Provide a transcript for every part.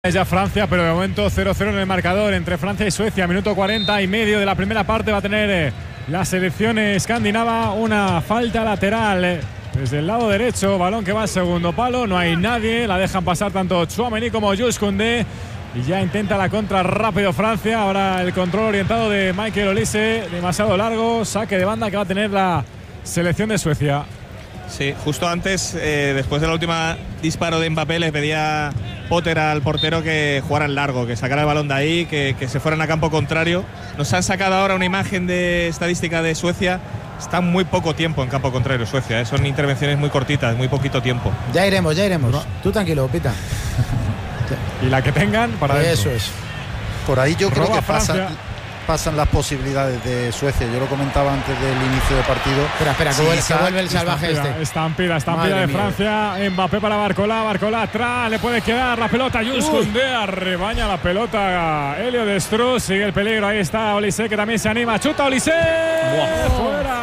Es ya Francia, pero de momento 0-0 en el marcador entre Francia y Suecia. Minuto 40 y medio de la primera parte va a tener la selección escandinava una falta lateral desde el lado derecho. Balón que va al segundo palo, no hay nadie. La dejan pasar tanto Tchouaméni como Jules Koundé. Y ya intenta la contra rápido Francia. Ahora el control orientado de Michael Olise, demasiado largo. Saque de banda que va a tener la selección de Suecia. Sí, justo antes, después de la última disparo de Mbappé, le pedía Potter al portero que jugara en largo, que sacara el balón de ahí, que se fueran a campo contrario. Nos han sacado ahora una imagen de estadística de Suecia. Está muy poco tiempo en campo contrario Suecia, son intervenciones muy cortitas, muy poquito tiempo. Ya iremos. No. Tú tranquilo, Pita. Y la que tengan para eso es. Por ahí yo creo que pasan las posibilidades de Suecia. Yo lo comentaba antes del inicio del partido. Espera, que vuelve el salvaje Estampida de Francia. Mbappé para Barcola atrás, le puede quedar la pelota. Jules Koundé arrebaña la pelota. Elio Destruz, sigue el peligro. Ahí está Olise, que también se anima. Chuta Olise. Fuera.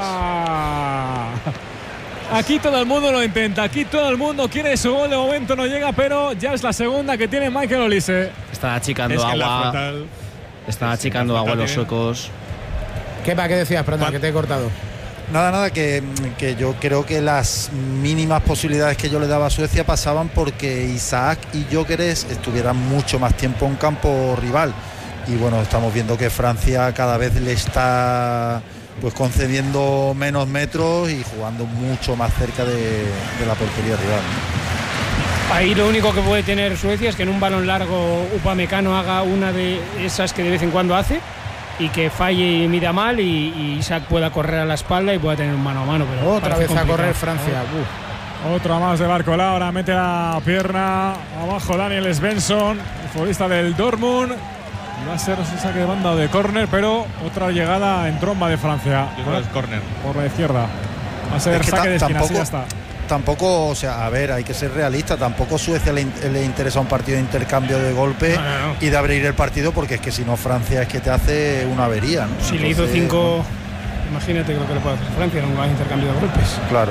Aquí todo el mundo lo intenta. Aquí todo el mundo quiere su gol. De momento no llega, pero ya es la segunda que tiene Michael Olise. Está achicando agua. Están achicando agua los suecos. ¿Qué decías, Pranda, que te he cortado? Nada, que yo creo que las mínimas posibilidades que yo le daba a Suecia pasaban porque Isaac y Gyökeres estuvieran mucho más tiempo en campo rival. Y bueno, estamos viendo que Francia cada vez le está pues concediendo menos metros y jugando mucho más cerca de la portería rival. Ahí lo único que puede tener Suecia es que en un balón largo Upamecano haga una de esas que de vez en cuando hace y que falle y mida mal y Isaac pueda correr a la espalda y pueda tener un mano a mano. Pero otra vez complicado. A correr Francia. Otra más de Barcola, ahora mete la pierna abajo Daniel Svensson, el futbolista del Dortmund. Va a ser un saque de banda o de córner, pero otra llegada en tromba de Francia. Yo creo que es córner. Por la izquierda. Va a ser saque de esquina, así ya está. Tampoco, o sea, a ver, hay que ser realista. Tampoco Suecia le interesa un partido de intercambio de golpe no. Y de abrir el partido, porque es que si no Francia es que te hace una avería, ¿no? Si le hizo 5, imagínate lo que le puede hacer Francia en un intercambio de golpes. Claro.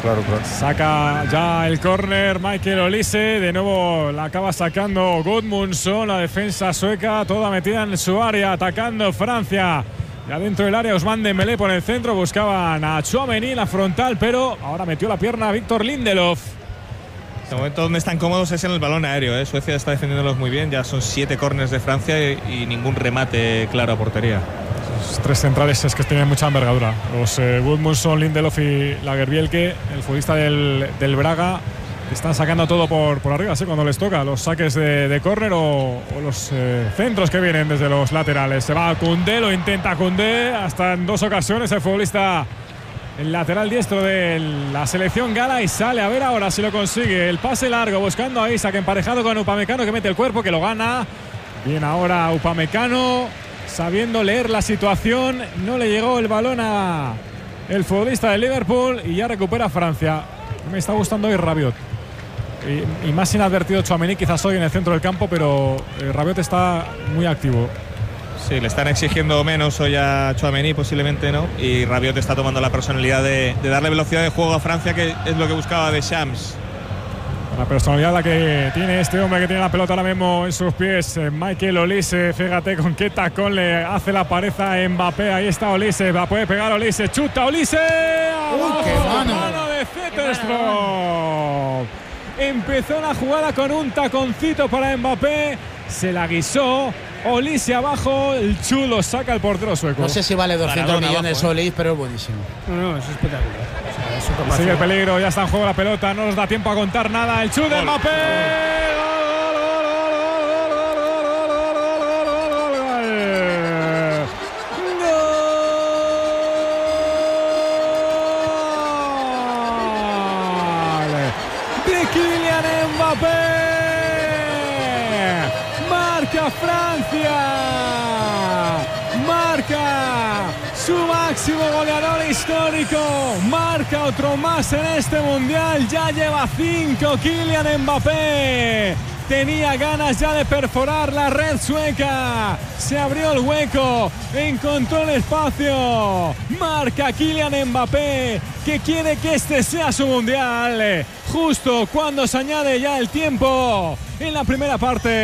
Saca ya el córner Michael Olise, de nuevo la acaba sacando Gudmundsson, la defensa sueca, toda metida en su área, atacando Francia. Ya dentro del área Ousmane Dembélé por el centro, buscaban a Tchouaméni en la frontal, pero ahora metió la pierna Victor Lindelof. De momento donde están cómodos es en el balón aéreo, ¿eh? Suecia está defendiéndolos muy bien, ya son 7 córners de Francia y ningún remate claro a portería. Los 3 centrales es que tienen mucha envergadura. Los Gudmundsson, Lindelof y Lagerbielke, el futbolista del Braga, están sacando todo por arriba, ¿sí? Cuando les toca los saques de córner o los centros que vienen desde los laterales. Se va a Koundé, lo intenta Koundé hasta en 2 ocasiones el futbolista, el lateral diestro de la selección gala, y sale a ver ahora si lo consigue. El pase largo buscando a Isaac emparejado con Upamecano, que mete el cuerpo, que lo gana. Bien ahora Upamecano, sabiendo leer la situación. No le llegó el balón a el futbolista de Liverpool y ya recupera Francia. Me está gustando hoy Rabiot. Y más inadvertido Tchouaméni quizás hoy en el centro del campo, pero Rabiot está muy activo. Sí, le están exigiendo menos hoy a Tchouaméni, posiblemente no, y Rabiot está tomando la personalidad de darle velocidad de juego a Francia, que es lo que buscaba Deschamps. La personalidad la que tiene este hombre, que tiene la pelota ahora mismo en sus pies, Michael Olise. Fíjate con qué tacón le hace la pared a Mbappé. Ahí está Olise, va a poder pegar Olise, chuta Olise. ¡Qué mano de Zetterstrom! Empezó la jugada con un taconcito para Mbappé, se la guisó. Olise abajo, el chulo saca el portero sueco. No sé si vale 200 millones Olise, pero es buenísimo. No, es espectacular. Sigue el peligro, ya está en juego la pelota, no nos da tiempo a contar nada. El chute de Mbappé. De Kylian Mbappé. Marca Francia. Marca su máximo goleador histórico, marca otro más en este mundial, ya lleva 5 Kylian Mbappé. tenía ganas ya de perforar la red sueca. Se abrió el hueco, encontró el espacio. Marca Kylian Mbappé, que quiere que este sea su mundial. Justo cuando se añade ya el tiempo en la primera parte.